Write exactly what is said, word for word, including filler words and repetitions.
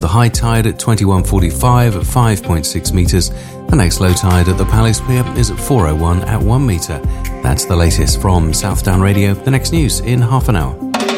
high tide at twenty-one forty-five at five point six metres. The next low tide at the Palace Pier is at four oh one at one metre. That's the latest from Southdown Radio. The next news in half an hour.